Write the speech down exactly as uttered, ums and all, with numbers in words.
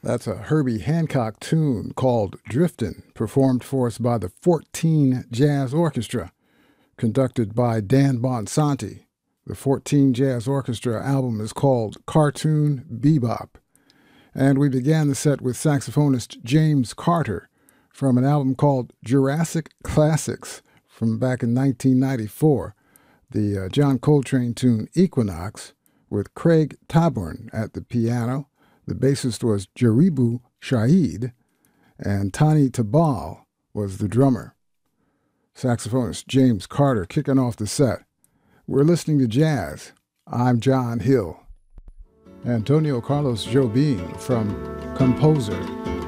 That's a Herbie Hancock tune called Driftin', performed for us by the fourteen Jazz Orchestra, conducted by Dan Bonsanti. The fourteen Jazz Orchestra album is called Cartoon Bebop. And we began the set with saxophonist James Carter from an album called Jurassic Classics from back in nineteen ninety-four, the uh, John Coltrane tune Equinox, with Craig Taborn at the piano. The bassist was Jaribu Shahid, and Tani Tabal was the drummer. Saxophonist James Carter kicking off the set. We're listening to jazz. I'm John Hill. Antonio Carlos Jobim from composer